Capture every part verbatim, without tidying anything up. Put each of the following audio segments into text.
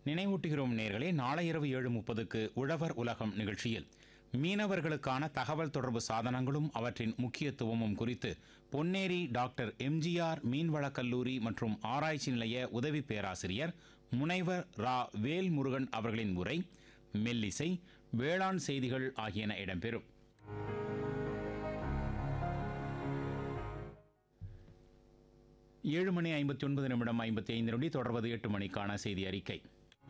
நினைவூட்டுகிறோம் நேர்களே, நாளை இரவு ஏழு முப்பதுக்கு உழவர் உலகம் நிகழ்ச்சியில் மீனவர்களுக்கான தகவல் தொடர்பு சாதனங்களும் அவற்றின் முக்கியத்துவமும் குறித்து பொன்னேரி டாக்டர் எம்ஜிஆர் மீன்வளக் கல்லூரி மற்றும் ஆராய்ச்சி நிலைய உதவி பேராசிரியர் முனைவர் ரா வேல்முருகன் அவர்களின் உரை, மெல்லிசை, வேளாண் செய்திகள் ஆகியன இடம்பெறும். ஏழு மணி ஐம்பத்தி ஒன்பது நிமிடம் ஐம்பத்தி ஐந்து நொடி. தொடர்வது எட்டு மணிக்கான செய்தி அறிக்கை.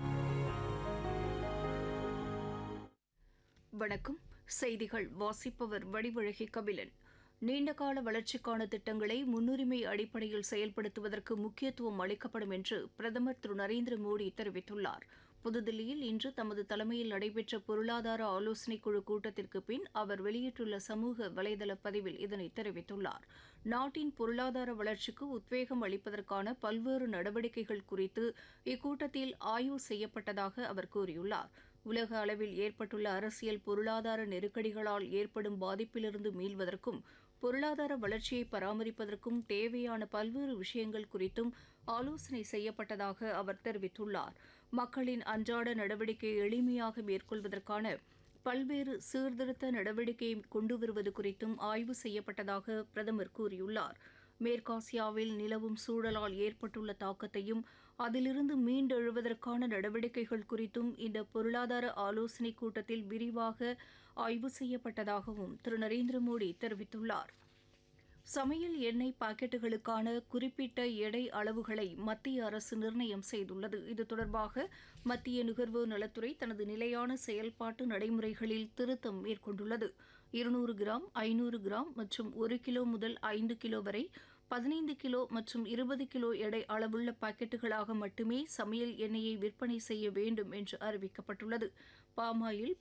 வணக்கம். செய்திகள் வாசிப்பவர் வடிவழகி கபிலன். நீண்டகால வளர்ச்சிக்கான திட்டங்களை முன்னுரிமை அடிப்படையில் செயல்படுத்துவதற்கு முக்கியத்துவம் அளிக்கப்படும் என்று பிரதமர் திரு நரேந்திர மோடி தெரிவித்துள்ளார். புதுதில்லியில் இன்று தமது தலைமையில் நடைபெற்ற பொருளாதார ஆலோசனைக் குழு கூட்டத்திற்கு பின் அவர் வெளியிட்டுள்ள சமூக வலைதள பதிவில் இதனை தெரிவித்துள்ளார். நாட்டின் பொருளாதார வளர்ச்சிக்கு உத்வேகம் அளிப்பதற்கான பல்வேறு நடவடிக்கைகள் குறித்து இக்கூட்டத்தில் ஆய்வு செய்யப்பட்டதாக அவர் கூறியுள்ளார். உலக அளவில் ஏற்பட்டுள்ள அரசியல் பொருளாதார நெருக்கடிகளால் ஏற்படும் பாதிப்பிலிருந்து மீள்வதற்கும் பொருளாதார வளர்ச்சியை பராமரிப்பதற்கும் தேவையான பல்வேறு விஷயங்கள் குறித்தும் ஆலோசனை செய்யப்பட்டதாக அவர் தெரிவித்துள்ளார். மக்களின் அன்றாட நடவடிக்கையை எளிமையாக மேற்கொள்வதற்கான பல்வேறு சீர்திருத்த நடவடிக்கையை கொண்டு வருவது குறித்தும் ஆய்வு செய்யப்பட்டதாக பிரதமர் கூறியுள்ளார். மேற்காசியாவில் நிலவும் சூழலால் ஏற்பட்டுள்ள தாக்கத்தையும் அதிலிருந்து மீண்டெழுவதற்கான நடவடிக்கைகள் குறித்தும் இந்த பொருளாதார ஆலோசனைக் கூட்டத்தில் விரிவாக ஆய்வு செய்யப்பட்டதாகவும் திரு நரேந்திர மோடி தெரிவித்துள்ளார். சமையல் எண்ணெய் பாக்கெட்டுகளுக்கான குறிப்பிட்ட எடை அளவுகளை மத்திய அரசு நிர்ணயம் செய்துள்ளது. இது தொடர்பாக மத்திய நுகர்வோர் நலத்துறை தனது நிலையான செயல்பாட்டு நடைமுறைகளில் திருத்தம் மேற்கொண்டுள்ளது. இருநூறு கிராம், ஐநூறு கிராம் மற்றும் ஒரு கிலோ முதல் ஐந்து கிலோ வரை பதினைந்து கிலோ மற்றும் இருபது கிலோ எடை அளவுள்ள பாக்கெட்டுகளாக மட்டுமே சமையல் எண்ணெயை விற்பனை செய்ய வேண்டும் என்று அறிவிக்கப்பட்டுள்ளது. பாமாயில்